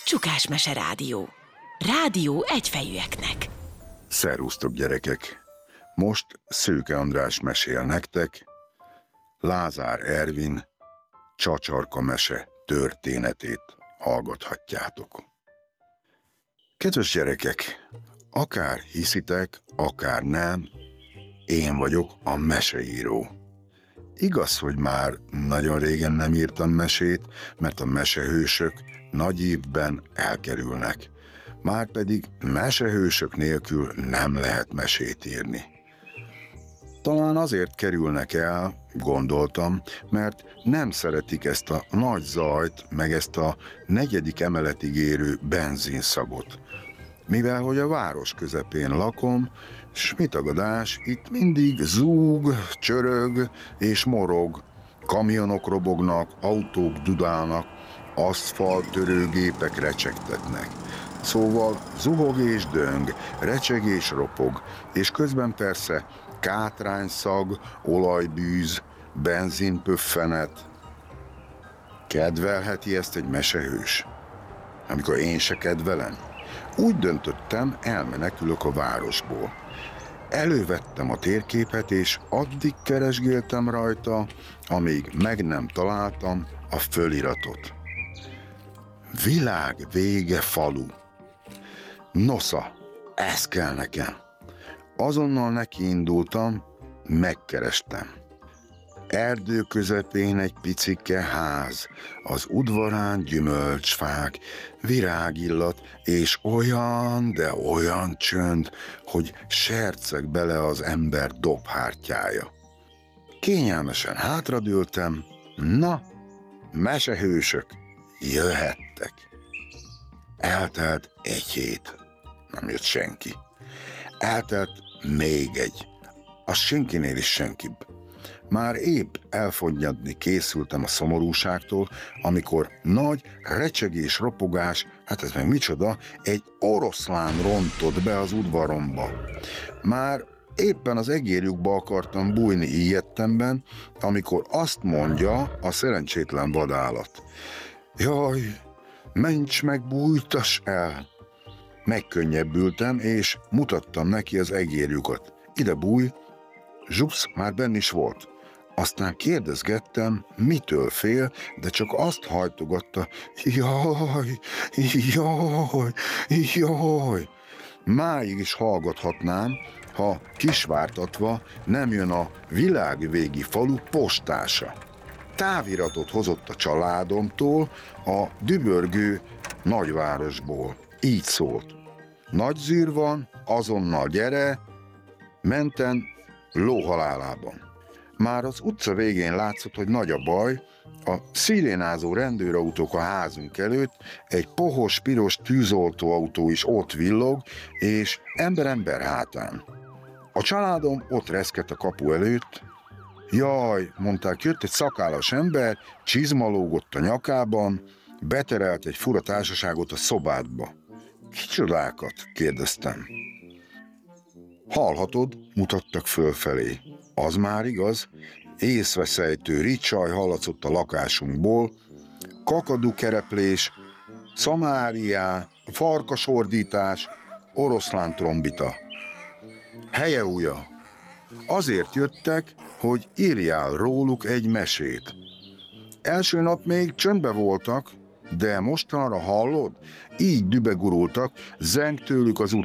Csukás Mese Rádió. Rádió egyfejűeknek. Szervusztok, gyerekek! Most Szőke András mesél nektek Lázár Ervin Csacsarka mese történetét hallgathatjátok. Kedves gyerekek, akár hiszitek, akár nem, én vagyok a meseíró. Igaz, hogy már nagyon régen nem írtam mesét, mert a mesehősök nagy évben elkerülnek. Márpedig mesehősök nélkül nem lehet mesét írni. Talán azért kerülnek el, gondoltam, mert nem szeretik ezt a nagy zajt, meg ezt a 4. emeletig érő benzinszagot. Mivel hogy a város közepén lakom, s mi tagadás, itt mindig zúg, csörög és morog, kamionok robognak, autók dudálnak, aszfalttörőgépek recsegtetnek. Szóval zuhog és döng, recseg és ropog, és közben persze kátrányszag, olajbűz, benzinpöffenet. Kedvelheti ezt egy mesehős? Amikor én se kedvelem? Úgy döntöttem, elmenekülök a városból. Elővettem a térképet, és addig keresgéltem rajta, amíg meg nem találtam a föliratot. Világ vége falu. Nosza, ez kell nekem. Azonnal nekiindultam, megkerestem. Erdő közepén egy picike ház, az udvarán gyümölcsfák, virágillat, és olyan, de olyan csönd, hogy serceg bele az ember dobhártyája. Kényelmesen hátradőltem, na, mesehősök, jöhettek. Eltelt egy hét, nem jött senki. Eltelt még egy, az senkinél is senkibb. Már épp elfonnyadni készültem a szomorúságtól, amikor nagy recsegés, ropogás, hát ez meg micsoda, egy oroszlán rontott be az udvaromba. Már éppen az egérjukba akartam bújni ilyettemben, amikor azt mondja a szerencsétlen vadállat. Jaj, ments meg, bújtass el! Megkönnyebbültem, és mutattam neki az egérjukat. Ide bújj, zsupsz, már benn is volt. Aztán kérdezgettem, mitől fél, de csak azt hajtogatta, jaj, jaj, jaj. Máig is hallgathatnám, ha kisvártatva nem jön a világvégi falu postása. Táviratot hozott a családomtól, a dübörgő nagyvárosból. Így szólt. Nagy zűr van, azonnal gyere, menten lóhalálában. Már az utca végén látszott, hogy nagy a baj, a szirénázó rendőrautók a házunk előtt, egy pohos, piros tűzoltóautó is ott villog, és ember hátán. A családom ott reszkedt a kapu előtt. Jaj, mondták, jött egy szakállas ember, csizma lógott a nyakában, beterelt egy fura társaságot a szobádba. Kicsodákat? Kérdeztem. Hallhatod, mutattak fölfelé. Az már igaz, észveszejtő ricsaj hallatszott a lakásunkból, kakadukereplés, szamáriá, farkasordítás, oroszlán trombita. Helyeúja. Azért jöttek, hogy írjál róluk egy mesét. Első nap még csöndbe voltak, de mostanra hallod? Így dübegurultak, zeng tőlük az